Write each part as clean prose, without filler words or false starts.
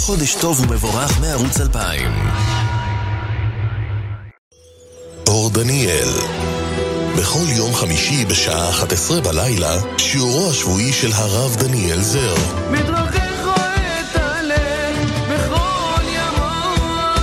חודש טוב ומבורך מערוץ 2000. אור דניאל. בכל יום חמישי בשעה 11 בלילה, שיעורו השבועי של הרב דניאל זר. מדרכך רואה את הלב בכל ימות.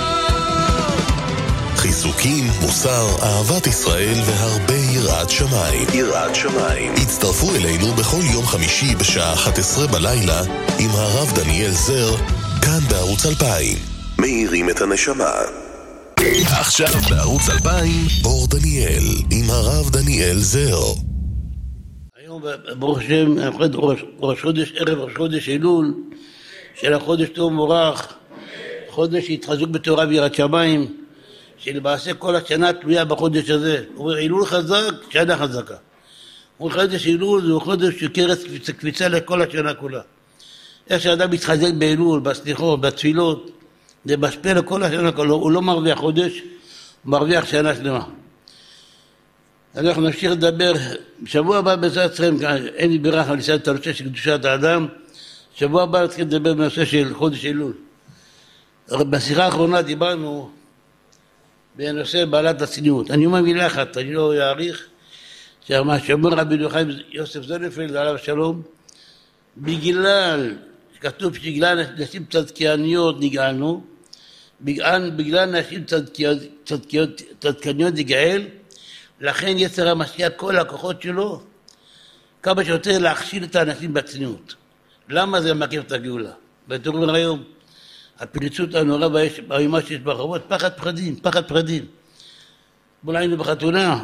חיזוקים, מוסר, אהבת ישראל והרבה יראת שמיים. יראת שמיים. הצטרפו אלינו בכל יום חמישי בשעה 11 בלילה עם הרב דניאל זר, כאן בערוץ 2000. מאירים את הנשמה. עכשיו בערוץ 2000, אור דניאל עם הרב דניאל זר. היום ברוך השם, ראש חודש, ערב ראש חודש אלול, של החודש טוב ומבורך, חודש התחזק בתורה ויראת שמיים, שלמעשה כל השנה תלויה בחודש הזה. הוא אומר, אלול חזק, שנה חזקה. הוא חודש אלול, זהו חודש שקרס קפיצה לכל השנה כולה. איך שאדם מתחזק באלול, בסליחות, בתפילות, זה משפיע לכל השנה כולה. הוא לא מרוויח חודש, הוא מרוויח שנה שלמה. אנחנו נמשיך לדבר, בשבוע הבא בעזרת השם, אין לי ברירה לסיים את הנושא של קדושת האדם. שבוע הבא נתחיל לדבר בנושא של חודש אלול. בשיחה האחרונה דיברנו בנושא בעלת הצניעות. אני אומר מילה אחת, אני לא אעריך, שמה שאומר רבי יוחאי יוסף זוננפלד עליו השלום, בגלל, כתוב שבגלל נשים צדקניות נגאלנו, בגלל נשים צדקניות נגאל, לכן יצר המשיח כל הכוחות שלו, כמה שיותר להכשיל את האנשים בצניעות. למה זה מעכב את הגאולה? ותראו היום, הפריצות הנורא והאימה שיש ברחובות, פחד פחדים. בואו היינו בחתונה,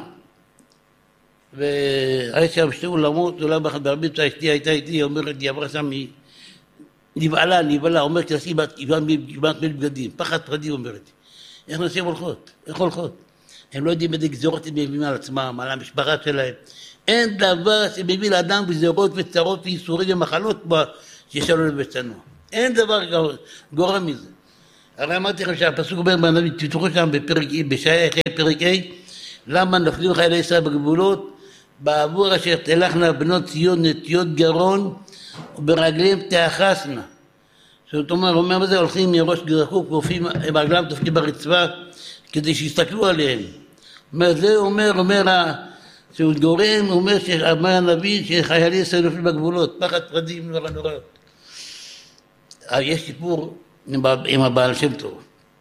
והיה שם שתי אולמות, אולם ברביצה אשתי הייתה איתי, היא אומרת לי, עברה שם, היא נבהלה, אומרת לי, עשי כמעט בגדים, פחד פחדים אומרת. איך נשים הולכות? איך הולכות? הם לא יודעים איזה גזירות הם מביאים על עצמם, על המשפחה שלהם. אין דבר שמביא לאדם גזירות וצרות וייסורים ומחלות שישאלו לבצענו. אין דבר גורם מזה. הרי אמרתי לכם שהפסוק אומר בנביא, תפתחו שם בפרק א', בשעיה פרק ה', למה נפלו חיילי ישראל בגבולות, בעבור אשר תלכנה בנות ציון נטיות גרון, וברגליהם תאחסנה. זאת אומרת, אומר בזה, הולכים מראש גרחוק, ועופים עם רגלם תופקים ברצפה, כדי שיסתכלו עליהם. זה אומר, שהוא גורם, אומר הנביא, שחיילי ישראל נפלו בגבולות, פחד פחדים נוראות. יש סיפור עם הבעל שם טוב.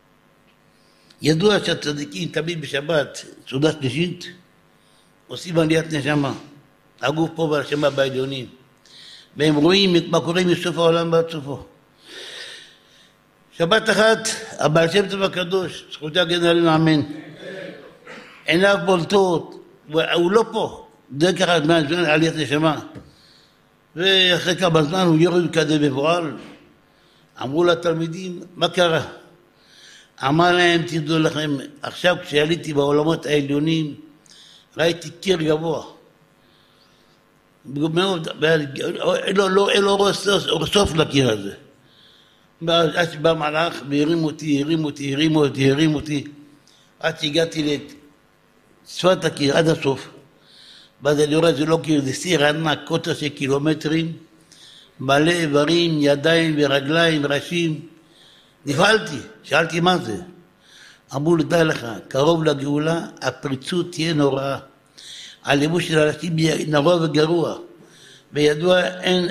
ידוע שהצדיקים תמיד בשבת, סעודה שלישית, עושים עליית נשמה. הגוף פה והנשמה בעליונים. והם רואים מה קורה מסוף העולם ועד סופו. שבת אחת, הבעל שם טוב הקדוש, זכותי הגן עלינו אמן. עיניו בולטות, הוא לא פה. זה ככה זמן עליית נשמה. ואחרי כמה זמן הוא יורד כזה מבועל. אמרו לתלמידים, מה קרה? אמר להם, תדעו לכם, עכשיו כשעליתי בעולמות העליונים, ראיתי קיר גבוה. מאוד, אין לו סוף לקיר הזה. אז בא מלאך והרים אותי, עד שהגעתי לשפת הקיר, עד הסוף. ואז אני רואה, זה לא קיר, זה סיר ענק, קוטר של קילומטרים, מלא איברים, ידיים ורגליים, ראשים. נפעלתי, שאלתי מה זה. אמרו לי, די לך, קרוב לגאולה, הפריצות תהיה נוראה. הלימוש של אנשים נורא וגרוע. וידוע, אין,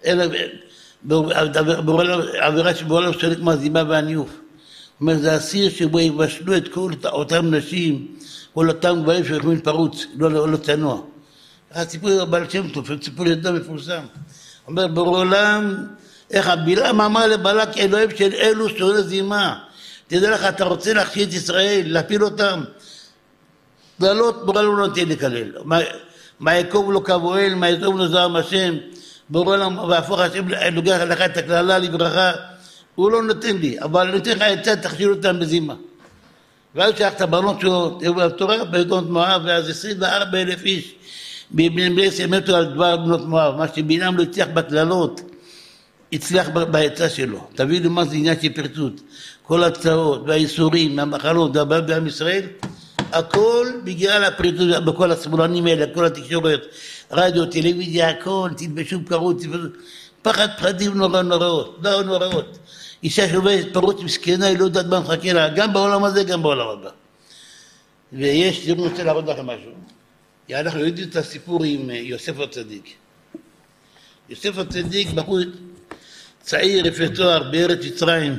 עבירה שבעולם סולק מהזימה והניוף. זאת אומרת, זה הסיר שבו יבשלו את כל אותם נשים, כל אותם גברים שיכולים פרוץ, לא צנוע. הסיפור בעל שם טוב, סיפור ידוע מפורסם. אומר, בעולם, איך הבלעם אמר לבלק, אלוהים של אלו שונא זימה. תדע לך, אתה רוצה להכשיל את ישראל, להפיל אותם. לעלות, בורא לא נותן לקלל. מה יקוב לו כבואל, מה יזום לו זעם השם, בורא לו, והפוך השם לוקח לך את הקללה לברכה, הוא לא נותן לי, אבל נותן לך עצה, תכשיל אותם בזימה. ואז שלח את הבנות שלו, תורה בנות מואב, ואז 24,000 איש, בבני מתו על דבר בנות מואב, מה שבינם לא הצליח בקללות, הצליח בעצה שלו. תביא לי מה זה עניין של פרצות. כל הצעות והאיסורים, המחלות, והבעיות בעם ישראל, הכל בגלל הפרצות, בכל השמאלנים האלה, כל התקשורת, רדיו, טלוויזיה, הכל, תלבשו קרות, פחד פחדים נוראות. אישה שעובדת פרוץ מסכנה, היא לא יודעת מה מחכה לה, גם בעולם הזה, גם בעולם הבא. ויש, אני רוצה להראות לכם משהו. אנחנו יודעים את הסיפור עם יוסף הצדיק. יוסף הצדיק, בחור צעיר, יפה תואר, בארץ מצרים,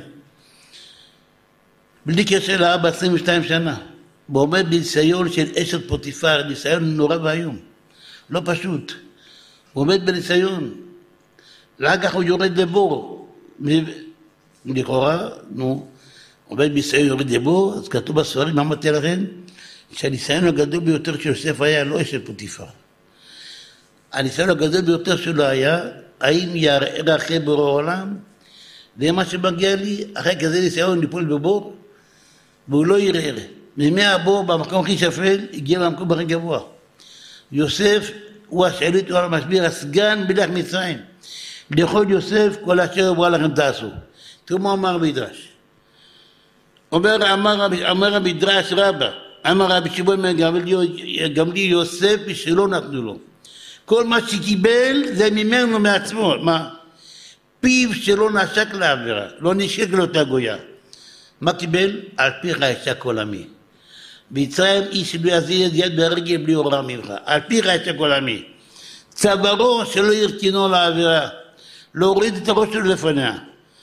בלי קשר לאבא 22 שנה. הוא עומד בניסיון של אשת פוטיפר, ניסיון נורא והיום. לא פשוט. הוא עומד בניסיון. ואחר כך הוא יורד לבור. לכאורה, עומד בניסיון יורד לבור, אז כתוב בספרים, מה אמרתי לכם? שהניסיון הגדול ביותר של יוסף היה לא אשת פוטיפר. הניסיון הגדול ביותר שלו היה, האם יראה אחרי בורא העולם, ומה שמגיע לי, אחרי כזה ניסיון ליפול בבור, והוא לא יראה. מימי הבור, במקום הכי שפל, הגיע למקום הכי גבוה. יוסף הוא השאלית, הוא המשביר, הסגן מלך מצרים. לכל יוסף, כל אשר אמרה לכם תעשו. תראו מה אמר המדרש. אמר המדרש רבה, אמר רבי שמעון בן גמליאל יוסף שלא נתנו לו. כל מה שקיבל זה ממנו מעצמו. מה? פיו שלא נשק לעבירה, לא נשק לאותה גויה. מה קיבל? על פיך ישק עולמי. ביצרים איש לא יזיז יד ברגל בלי הוראה ממך. על פיך ישק עולמי. צווארו שלא ירתינו לעבירה. להוריד את הראש שלו לפניה.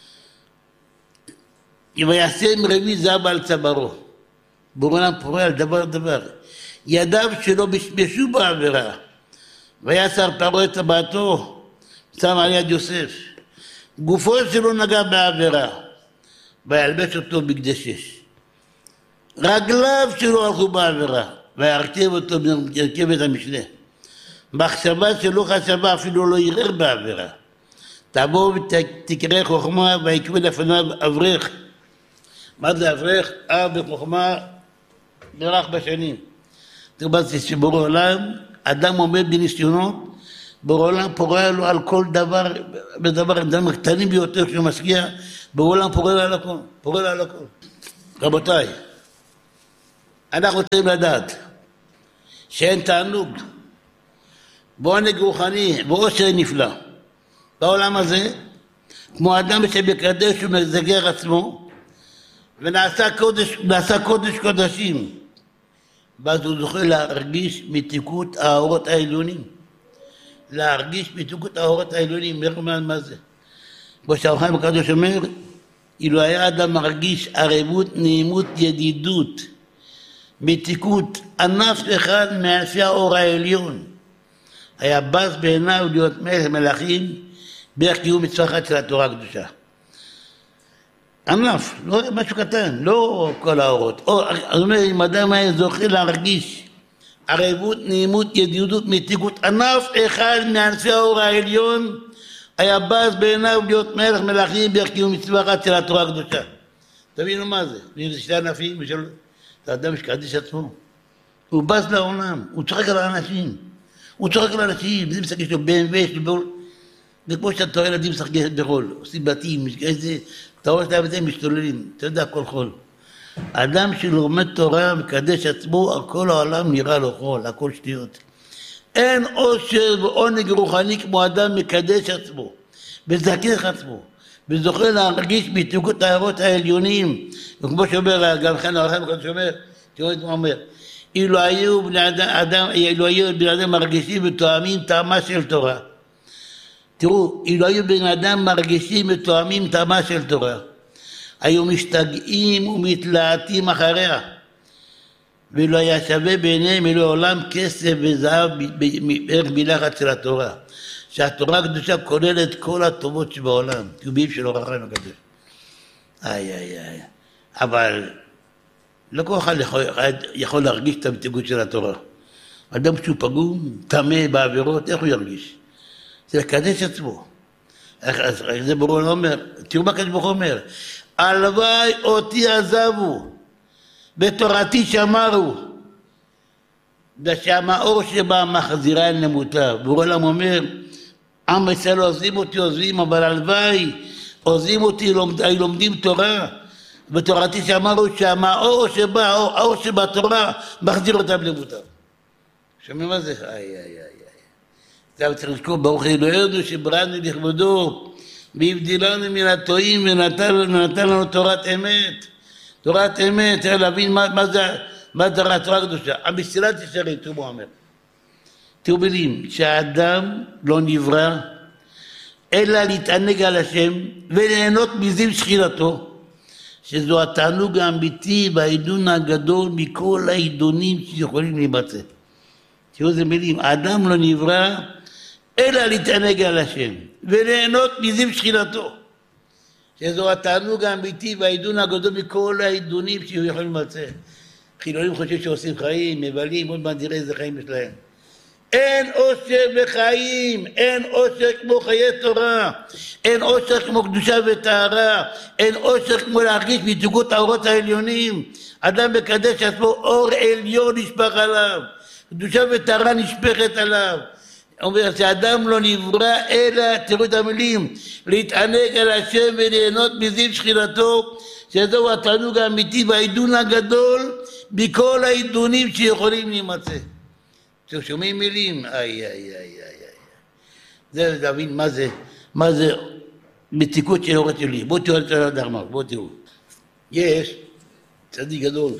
ויעשה מרבי זהב על צווארו. בורא פורע על דבר. ידיו שלא בשבשו בעבירה. ויסר פרעה את טבעתו, שם על יד יוסף. גופו שלא נגע בעבירה. וילבש אותו בגדי שש. רגליו שלא הלכו בעבירה. וירכב אותו ברכבת המשנה. מחשבה שלא חשבה אפילו לא יראה בעבירה. תבוא ותקרא חוכמה ויקרא לפניו אברך. מה זה אברך? בחוכמה נערך בשנים. תראה שבורא עולם, אדם עומד בניסיונות, בורא עולם פורע לו על כל דבר, בדברים הקטנים ביותר שהוא משקיע, בורא עולם פורע לו על הכל. רבותיי, אנחנו רוצים לדעת שאין תענוג, בעונג רוחני ואושר נפלא. בעולם הזה, כמו אדם שבקדש ומזגר עצמו, ונעשה קודש קודשים, ואז הוא זוכה להרגיש מתיקות האורות העליונים. להרגיש מתיקות האורות העליונים, מה זה? כמו שהרחיים הקדוש אומר, אילו היה אדם מרגיש ערבות, נעימות, ידידות, מתיקות, ענף אחד מענפי האור העליון, היה בז בעיניו להיות מלך מלכים, בערך קיום מצווה אחת של התורה הקדושה. ענף, לא משהו קטן, לא כל האורות. זאת אומרת, אם אדם היה זוכה להרגיש ערבות, נעימות, ידידות, מתיקות, ענף אחד מענפי האור העליון, היה בז בעיניו להיות מלך מלכים, בערך קיום מצווה אחת של התורה הקדושה. תבינו מה זה? זה שתי ענפים, זה אדם שקדש עצמו. הוא בז לעולם, הוא צוחק על האנשים. זה משחק שלו BMW, זה כמו שאתה רואה ילדים משחקים בחול, עושים בתים, אתה רואה שאתה וזה משתוללים, אתה יודע, הכל חול. אדם שלומד תורה, מקדש עצמו, כל העולם נראה לו חול, הכל שטויות. אין עושר ועונג רוחני כמו אדם מקדש עצמו, מזכך עצמו, וזוכה להרגיש מתיקות האורות העליונים, וכמו שאומר, גם כאן הרחם הקדוש אומר, תראו את מה אומר, אילו היו בני אדם מרגישים ותואמים טעמה של תורה. תראו, אילו היו בני אדם מרגישים ותואמים טעמה של תורה, היו משתגעים ומתלהטים אחריה, ולא היה שווה בעיניהם אלו עולם כסף וזהב בערך מלחץ של התורה. שהתורה הקדושה כוללת כל הטובות שבעולם, קיובים של אור החיים הקדוש. אבל לא כל אחד יכול להרגיש את המתיקות של התורה. אדם שהוא פגום, טמא בעבירות, איך הוא ירגיש? זה לקדש עצמו. זה ברור אומר, תראו מה הקדוש ברוך הוא אומר, הלוואי אותי עזבו, בתורתי שמרו, ושהמאור שבה מחזירה אל נמותה. ברור העולם אומר, עם ישראל עוזבים אותי, אבל הלוואי עוזבים אותי, לומדים תורה, בתורתי שאמרו שהמאור שבה, האור שבתורה, מחזיר אותם למותם. שומעים מה זה? זה צריך לזכור, ברוך אלוהינו שבראנו לכבודו, והבדילנו מן הטועים ונתן לנו תורת אמת. תורת אמת, צריך להבין מה זה התורה הקדושה. המסילת ישרים, תראו אומר. תראו מילים, שהאדם לא נברא, אלא להתענג על השם וליהנות מזיו שכינתו, שזו התענוג האמיתי והעידון הגדול מכל העידונים שיכולים להימצא. תראו איזה מילים, האדם לא נברא, אלא להתענג על השם וליהנות מזיו שכינתו, שזו התענוג האמיתי והעידון הגדול מכל העידונים שיכולים להימצא. חילונים חושבים שעושים חיים, מבלים, עוד מעט נראה איזה חיים יש להם. אין אושר בחיים, אין אושר כמו חיי תורה, אין אושר כמו קדושה וטהרה, אין אושר כמו להרגיש מתיקות האורות העליונים. אדם מקדש עצמו, אור עליון נשפך עליו, קדושה וטהרה נשפכת עליו. אומר שאדם לא נברא אלא, תראו את המילים, להתענג על השם וליהנות מזיו שכינתו, שזהו התענוג האמיתי והעידון הגדול מכל העידונים שיכולים להימצא. אתם שומעים מילים? זה להבין מה זה מתיקות של אורת שלי. בואו תראו את הדרמק, בואו תראו. יש צדיק גדול,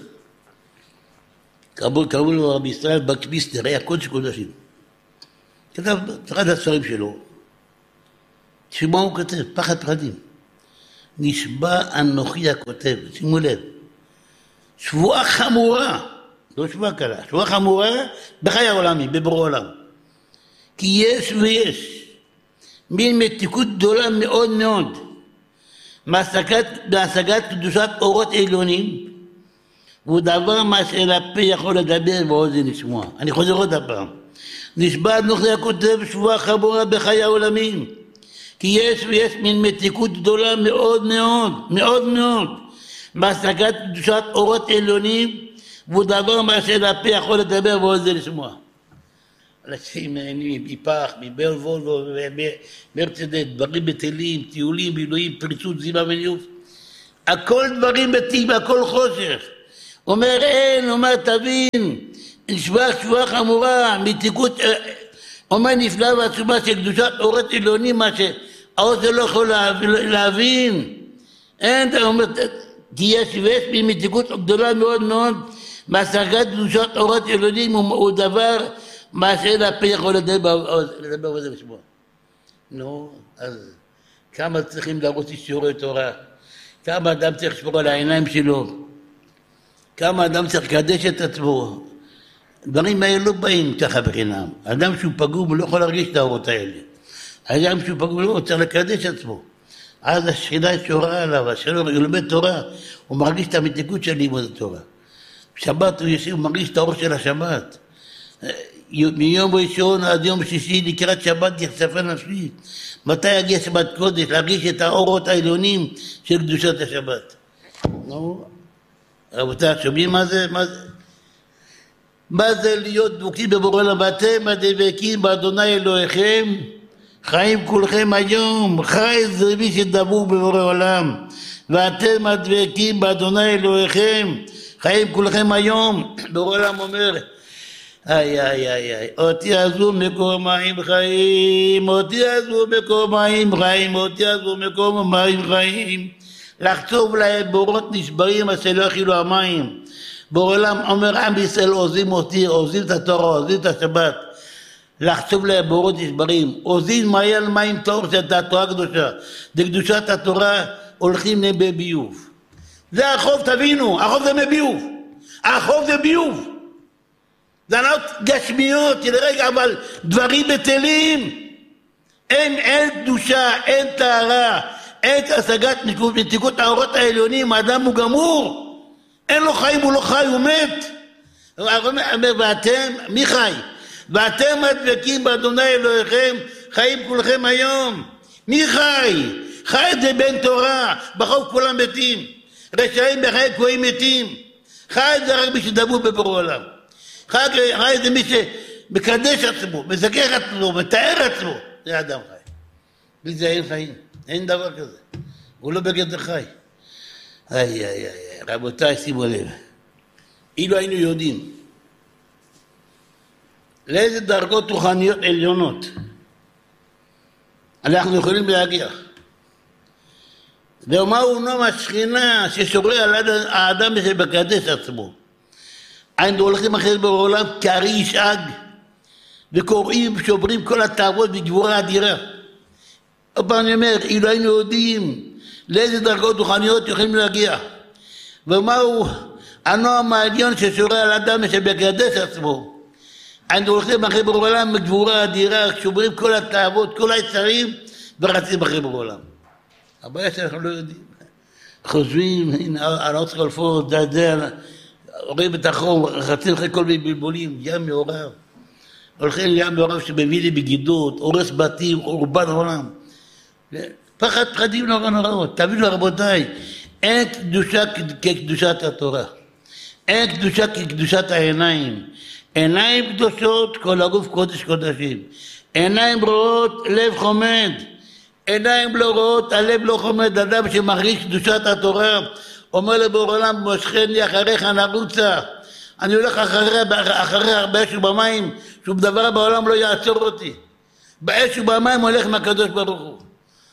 קראו לו רבי ישראל בקביסטר, היה קודש קודשים. כתב אחד הספרים שלו, שמה הוא כותב? פחד פחדים. נשבע אנוכי הכותב, שימו לב, שבועה חמורה, לא שבועה קלה, שבועה חמורה בחיי העולמי, בבורא עולם. כי יש ויש מין מתיקות גדולה מאוד מאוד בהשגת קדושת אורות עליונים, והוא דבר מה שאל הפה יכול לדבר ואוזן לשמוע. אני חוזר עוד הפעם. נשבע אנוכי הכותב שבועה חמורה בחיי העולמים, כי יש ויש מין מתיקות גדולה מאוד מאוד, מאוד מאוד, בהשגת קדושת אורות עליונים, והוא דבר מה שאל הפה יכול לדבר ואוזן לשמוע. אנשים מפח, מבלבולו, מרצדס, דברים בטלים, טיולים, בילויים, פריצות, זימה וניוף. הכל דברים בטלים, הכל חושך. אומר אין, אומר תבין, נשבע שבועה חמורה, מתיקות, אומר נפלא ועצומה של קדושת אורות עליונים, מה שהאוזן לא יכול להבין. אין, אתה אומר, תהיה שווש מתיקות גדולה מאוד מאוד, בהשגת קדושת אורות עליונים הוא דבר מה שאין הפה יכול לדבר וזה לשמוע. נו, אז כמה צריכים להרוס אישורי תורה? כמה אדם צריך לשמור על העיניים שלו? כמה אדם צריך לקדש את עצמו? דברים האלה לא באים ככה בחינם. אדם שהוא פגום הוא לא יכול להרגיש את האורות האלה. אדם שהוא פגום הוא צריך לקדש את עצמו. אז השכינה שורה עליו, השכינה הוא לומד תורה, הוא מרגיש את המתיקות של לימוד התורה. בשבת הוא יושב, הוא מרגיש את האור של השבת. מיום ראשון עד יום שישי לקראת שבת יחשפה נפשי. מתי יגיע שבת קודש? להרגיש את האורות העליונים של קדושת השבת. נו, רבותיי, שומעים מה זה? מה זה להיות דבוקים בבורא עולם? ואתם הדבקים באדוני אלוהיכם, חיים כולכם היום, חי זה מי שדבוק בבורא עולם. ואתם הדבקים באדוני אלוהיכם, חיים כולכם היום. בורא עולם אומר, אותי עזבו מקום מים חיים, אותי עזבו מקום מים חיים, אותי עזבו מקום מים חיים. לחצוב להם בורות נשברים אשר לא אכילו המים. בורא עולם אומר עם ישראל עוזבים אותי, עוזבים את התורה, עוזבים את השבת. לחצוב להם בורות נשברים, עוזבים מעיין מים טהור של התורה הקדושה. לקדושת התורה הולכים בביוב. זה החוב, תבינו, החוב זה מביוב. החוב זה ביוב. זה ענות גשמיות, לרגע, אבל דברים בטלים. אין קדושה, אין טהרה, אין השגת מתיקות האורות העליונים, האדם הוא גמור. אין לו חיים, הוא לא חי, הוא מת. ואתם, מי חי? ואתם הדבקים באדוני אלוהיכם, חיים כולכם היום. מי חי? חי זה בן תורה, בחוב כולם מתים. רשעים בחיי גויים מתים. חי זה רק מי שדבוק בבורא עולם. חי זה מי שמקדש עצמו, מזכך עצמו, מתאר עצמו. זה אדם חי. בלי זה אין חיים, אין דבר כזה. הוא לא בגדר חי. רבותיי, שימו לב. אילו היינו יודעים לאיזה דרגות רוחניות עליונות אנחנו יכולים להגיע, ומהו נועם השכינה ששורה על האדם שבקדש עצמו. היינו הולכים אחרי בעולם כארי ישאג, וקוראים ושוברים כל התאוות בגבורה אדירה. אבל אני אומר, אילו היינו יודעים לאיזה דרגות רוחניות יכולים להגיע, ומהו הנועם העליון ששורה על האדם שבקדש עצמו. היינו הולכים אחרי בעולם בגבורה אדירה, שוברים כל התאוות, כל היצרים, ורצים אחרי בעולם. הבעיה שאנחנו לא יודעים. חושבים, הנה, אני לא צריך לפחות, רואים את החום, רצים אחרי כל מיני בלבולים, ים מעורב. הולכים לים מעורב שמביא לי בגידות, הורס בתים, חורבן עולם. פחדים נוראות. תבינו רבותיי, אין קדושה כקדושת התורה. אין קדושה כקדושת העיניים. עיניים קדושות, כל הגוף קודש קודשים. עיניים רואות, לב חומד. עיניים לא רואות, הלב לא חומד. אדם שמרגיש קדושת התורה, אומר לבורא עולם, מושכני אחריך נרוצה. אני הולך אחרי באש ובמים, שום דבר בעולם לא יעצור אותי. באש ובמים הולך מהקדוש ברוך הוא.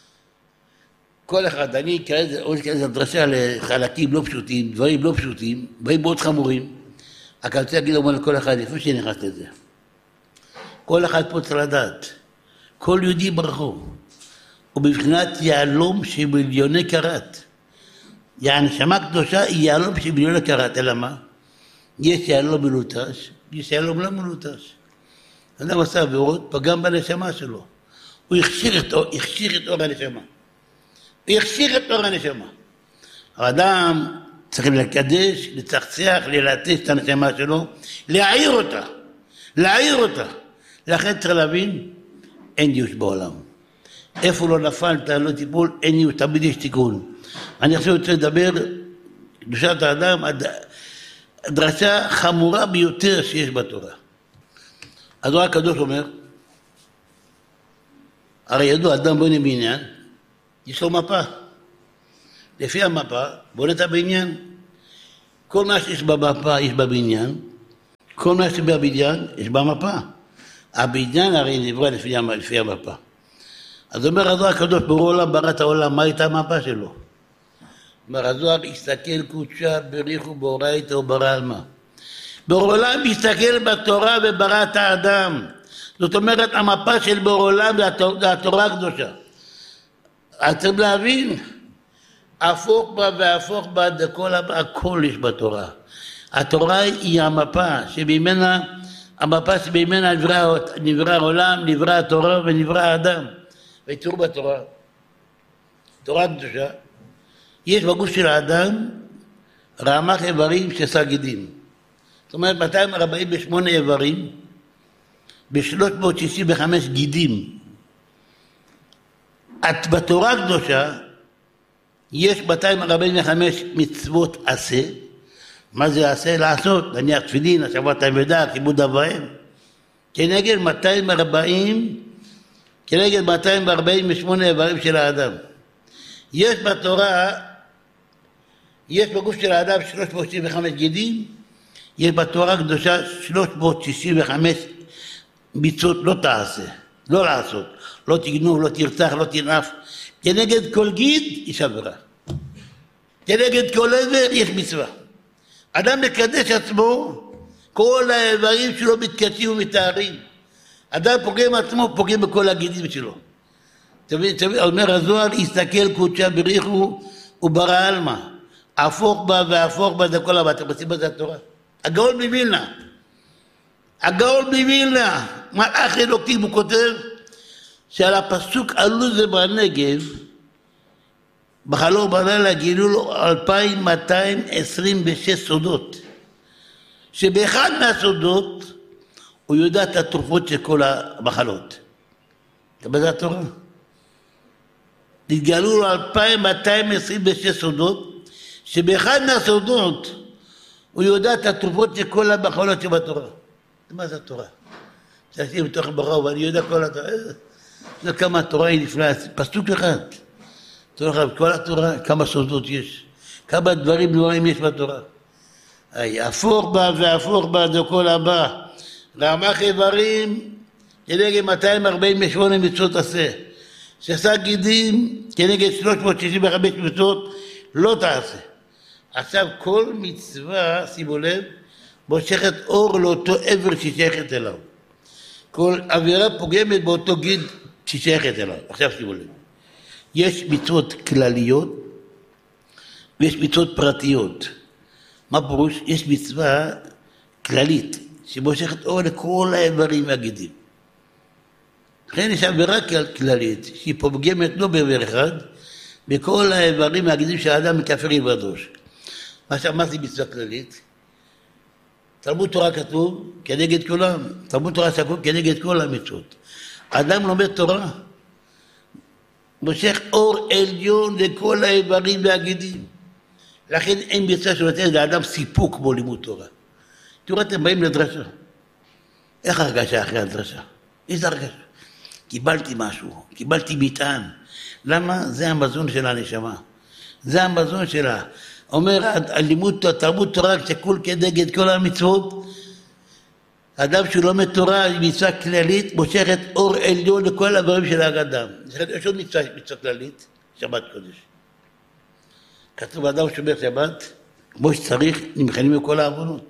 כל אחד, אני כזה דרשה לחלקים לא פשוטים, דברים לא פשוטים, דברים מאוד חמורים. רק אני רוצה להגיד לכל אחד, לפני שנכנס לזה. כל אחד פה צריך לדעת, כל יהודי ברחוב, הוא בבחינת יהלום שמיליוני קרת. הנשמה קדושה היא יהלום שמיליוני קרת, אלא מה? יש יהלום מלוטש, יש יהלום לא מלוטש. אדם עשה עבירות, פגם בנשמה שלו. הוא הכשיר את אור הנשמה. הוא הכשיר את אור הנשמה. האדם צריך לקדש, לצחצח, ללטש את הנשמה שלו, להעיר אותה. לכן צריך להבין, אין ייאוש בעולם. איפה לא נפלת, לא טיפול, אין ייאוש, תמיד יש תיקון. אני עכשיו רוצה לדבר, קדושת האדם, הדרשה חמורה ביותר שיש בתורה. הזוהר הקדוש אומר, הרי ידוע אדם בונה בניין, יש לו מפה. לפי המפה, בונה את הבניין. כל מה שיש במפה יש בבניין, כל מה שיש בבניין יש במפה. הבניין הרי נברא לפי המפה. אז אומר הזוהר הקדוש, ברור עולם ברא את העולם, מה הייתה המפה שלו? אומר הזוהר, הסתכל קודשה בריחו באורייתא וברא על מה? ברור עולם הסתכל בתורה וברא את האדם. זאת אומרת, המפה של ברור עולם זה התורה הקדושה. אז צריך להבין, הפוך בה והפוך בה, הכל יש בתורה. התורה היא המפה שבמנה נברא העולם, נברא התורה ונברא האדם. ותראו בתורה, תורה קדושה, יש בגוף של האדם רמ"ח איברים שסה גידים. זאת אומרת 248 איברים ב-365 גידים. בתורה הקדושה יש 245 מצוות עשה. מה זה עשה? לעשות, נניח תפילין, השבת העבודה, כיבוד אב ואם. כנגד 248 איברים של האדם. יש בתורה, יש בגוף של האדם 365 גידים, יש בתורה הקדושה 365 מצוות לא תעשה, לא לעשות, לא תגנוב, לא תרצח, לא תנאף. כנגד כל גיד יש עבירה. כנגד כל עבר יש מצווה. אדם מקדש עצמו, כל האיברים שלו מתקדשים ומתארים. אדם פוגם עצמו, פוגם בכל הגידים שלו. אומר הזוהר, הסתכל קודשה בריחו וברא עלמא. הפוך בה והפוך בה זה כל הבא. אתם רוצים בזה התורה? הגאון מווילנה, מלאך אלוקים, הוא כותב שעל הפסוק עלו זה בנגב, בחלום בלילה גילו לו 2226 סודות, שבאחד מהסודות הוא יודע את התרופות של כל המחלות. בזה התורה. התגלו לו 2226 סודות, שבאחד מהסודות הוא יודע את התרופות של כל המחלות שבתורה. מה זה התורה? שעשיתי בתוך ברור, ואני יודע כל התורה. זה כמה התורה היא נפלאה, פסוק אחד. כל התורה, כמה סודות יש. כמה דברים יש בתורה. הפוך בה והפוך בה זה כל הבא. רמ"ח איברים כנגד 248 מצוות עשה. שעשה גידים כנגד 365 מצוות, לא תעשה. עכשיו כל מצווה, שימו לב, מושכת אור לאותו עבר ששייכת אליו. כל עבירה פוגמת באותו גיד ששייכת אליו. עכשיו שימו לב. יש מצוות כלליות ויש מצוות פרטיות. מה פירוש? יש מצווה כללית שמושכת אור לכל האיברים והגידים. לכן יש עבירה כללית שהיא פוגמת לא בעבר אחד, בכל האיברים והגידים שהאדם מכפר יבדוש. מה זה מצווה כללית? תלמוד תורה כתוב כנגד כולם, תלמוד תורה כתוב כנגד כל המצוות. האדם לומד תורה, מושך אור עליון לכל האיברים והגידים. לכן אין מצווה שנותן לאדם סיפוק כמו לימוד תורה. תראו, אתם באים לדרשה. איך הרגשה אחרי הדרשה? איזה הרגשה? קיבלתי משהו, קיבלתי מטען. למה? זה המזון של הנשמה. זה המזון שלה. אומר, הלימוד תלמוד תורה שכול כנגד כל המצוות, אדם שהוא לומד תורה, היא מצווה כללית, מושכת אור עליון לכל הדברים של האדם. יש עוד מצווה כללית, שבת קודש. כתוב, אדם שומר שבת, כמו שצריך, נמחלים מכל העוונות.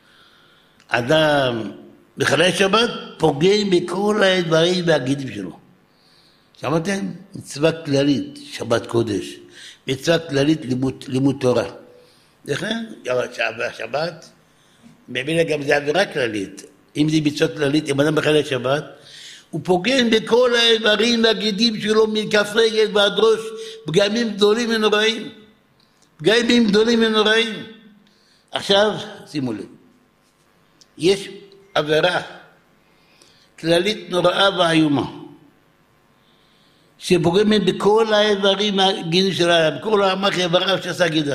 אדם בחלל שבת פוגם בכל הדברים והגידים שלו. שמעתם? מצווה כללית, שבת קודש. מצווה כללית, לימוד תורה. לכן, שבת, במילא גם זה עבירה כללית. אם זה מצווה כללית, אם אדם בחלל שבת, הוא פוגם בכל האיברים והגידים שלו מכף רגל ועד ראש, פגמים גדולים ונוראים. פגמים גדולים ונוראים. עכשיו, שימו לב. יש עבירה כללית נוראה ואיומה, שפוגמת בכל האיברים והגידים שלה, בכל המח איבריו שעשה גידיו.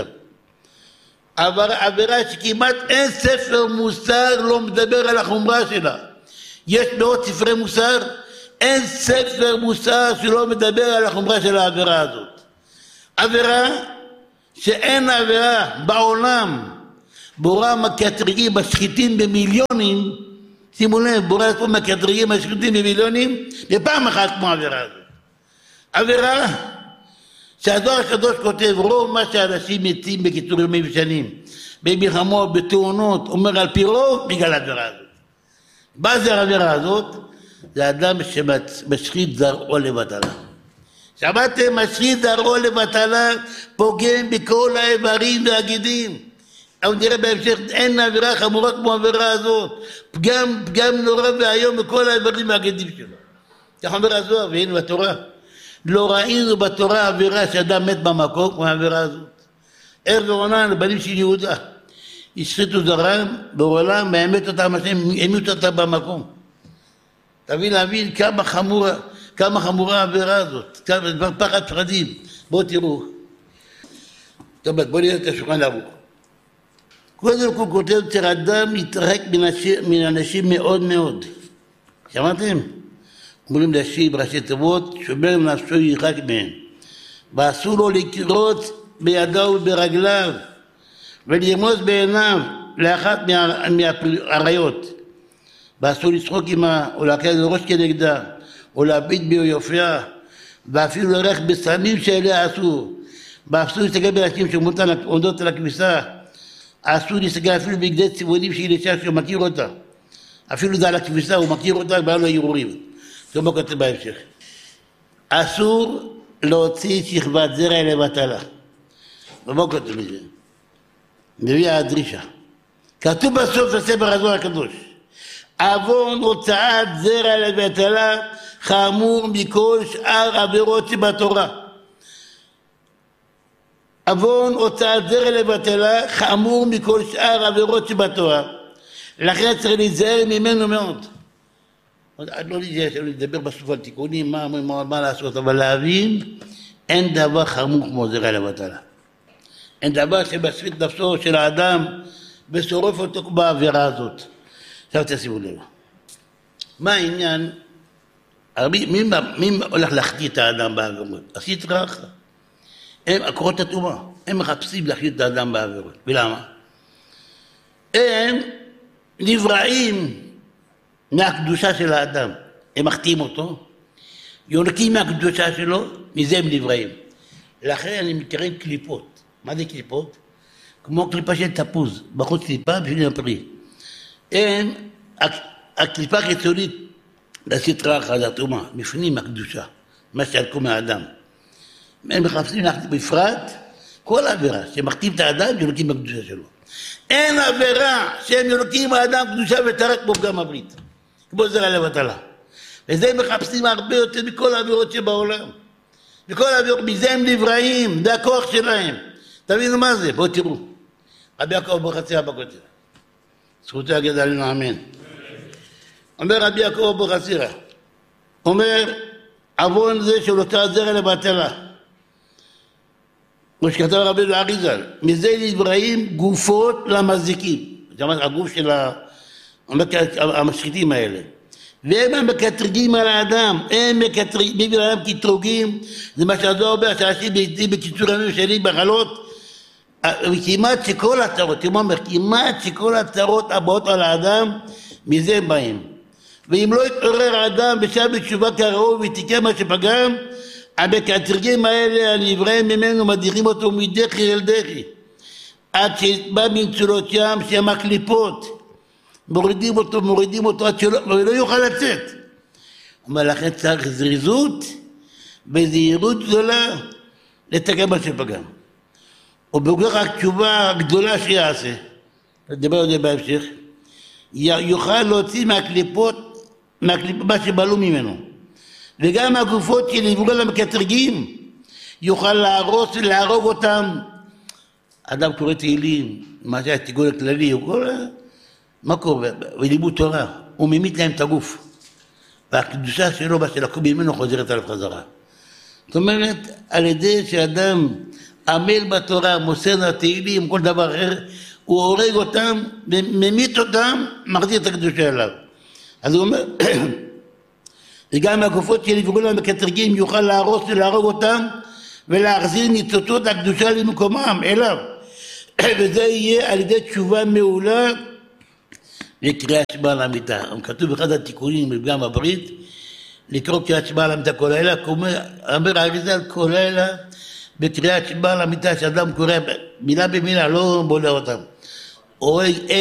עבירה שכמעט אין ספר מוסר לא מדבר על החומרה שלה. יש מאות ספרי מוסר, אין ספר מוסר שלא מדבר על החומרה של העבירה הזאת. עבירה שאין עבירה בעולם, בורא מקטרגים משחיתים במיליונים, שימו לב, בורא פה מקטרגים משחיתים במיליונים, בפעם אחת כמו העבירה הזאת. עבירה שהזוהר הקדוש כותב, רוב מה שאנשים מתים בקיצור ימים ושנים, במלחמות, בתאונות, אומר על פי רוב בגלל העבירה הזאת. מה זה העבירה הזאת? זה אדם שמשחית זרעו לבטלה. שמעתם? משחית זרעו לבטלה, פוגם בכל האיברים והגידים. אבל נראה בהמשך, אין עבירה חמורה כמו העבירה הזאת. פגם נורא והיום בכל האיברים והגידים שלו. כך אומר הזוהר, והנה בתורה. לא ראינו בתורה עבירה שאדם מת במקום כמו העבירה הזאת. ער ועונן, לבנים של יהודה. השחיתו זרעם בעולם, והאמת אותם השם, העמידו אותם במקום. תבין להבין כמה חמורה העבירה הזאת, כמה פחד פחדים. בואו תראו. טוב, בואו נראה את השולחן ערוך. קודם כל כותב, צריך אדם להתרחק מן אנשים מאוד מאוד. שמעתם? אומרים להשיב ראשי תיבות, שומר נפשו ירחק מהם. ואסור לו לקרות בידו וברגליו, ולרמוז בעיניו לאחת מהעריות. ואסור לצחוק עמה, או להקל ראש כנגדה, או להביט ביופיה, ואפילו ללכת בסמים שאליה אסור. ואסור להסתכל באנשים שעומדות על הכביסה. אסור להסתכל אפילו בגדי צבעונים שהיא אישה שהוא מכיר אותה. אפילו זה על הכביסה, הוא מכיר אותה, ובא לו ערעורים. זה מה כותב בהמשך. אסור להוציא שכבת זרע לבטלה. ומה כותב מזה? מביא הדרישה. כתוב בסוף הספר הזוהר הקדוש. עוון הוצאת זרע לבטלה חמור מכל שאר עבירות שבתורה. עוון הוצאת זרע לבטלה חמור מכל שאר עבירות שבתורה. לכן צריך להיזהר ממנו מאוד. לא לדבר בסוף על תיקונים, מה לעשות, אבל להבין, אין דבר חמור כמו זרע לבטלה. אין דבר שבשפית נפשו של האדם ושורף אותו בעבירה הזאת. עכשיו תשימו לב. מה העניין? מי הולך להחטיא את האדם בעבירות? עשית רח. הם עקרות הטומאה. הם מחפשים להחטיא את האדם בעבירות. ולמה? הם נבראים מהקדושה של האדם. הם מחטיאים אותו, יונקים מהקדושה שלו, מזה הם נבראים. לכן אני מתקראים קליפות. מה זה קליפות? כמו קליפה של תפוז, בחוץ קליפה בשביל הפרי. הקליפה החיצונית לסטרה אחת, התרומה, בפנים הקדושה, מה שעלקו מהאדם. הם מחפשים בפרט כל עבירה שמכתיב את האדם יונקים בקדושה שלו. אין עבירה שהם יונקים האדם קדושה ותרק בו גם הברית, כמו זרע לבטלה. וזה הם מחפשים הרבה יותר מכל העבירות שבעולם. מכל העבירות, מזה הם נבראים, זה הכוח שלהם. תבינו מה זה, בואו תראו. רבי יעקב אבוחצירא בכותל. זכותו יגן עלינו אמן. אומר רבי יעקב אבוחצירא, אומר, עוון זה של אותה זרע לבטלה. כמו שכתב רבי אריזל, מזה נבראים גופות למזיקים. זאת אומרת, הגוף של המשחיתים האלה. והם המקטרגים על האדם, הם מקטרגים, בגלל האדם קטרוגים, זה מה שהזוהר אומר, שעשי בקיצור ימים שלי בחלות, וכמעט שכל הצרות, הוא אומר, כמעט שכל הצרות הבאות על האדם, מזה הם באים. ואם לא יתעורר האדם ושב בתשובה כראוי ותיקן מה שפגם, המקטרגים האלה, הנבראים ממנו, מדירים אותו מדחי אל דחי, עד שבא מנצולות ים, שהם הקליפות, מורידים אותו עד שלא, לא יוכל לצאת. אומר לכן צריך זריזות וזהירות גדולה לתקן מה שפגם. ובכך התשובה הגדולה שיעשה, נדבר על זה בהמשך, יוכל להוציא מהקליפות מה שבלו ממנו. וגם הגופות שנבראו למקטרגים, יוכל להרוס ולהרוג אותם. אדם קורא תהילים, מה זה התיגול הכללי, הוא קורא, מה קורה? ולימוד תורה, הוא ממית להם את הגוף. והקדושה שלו, מה שלקחו ממנו, חוזרת עליו חזרה. זאת אומרת, על ידי שאדם עמל בתורה, מוסר לתהילים, כל דבר אחר, הוא הורג אותם, ממית אותם, מחזיר את הקדושה אליו. אז הוא אומר, וגם הגופות שנבראו להם מקטרגים, יוכל להרוס ולהרוג אותם, ולהחזיר ניצוצות הקדושה למקומם, אליו. וזה יהיה על ידי תשובה מעולה, לקריאת שמע על המיטה. כתוב באחד התיקונים בפגם הברית, לקרוא קריאת שמע על המיטה כל לילה, אומר האריזל כל לילה, בקריאת שמע על המיטה, שאדם קורא מילה במילה, לא בולע אותם.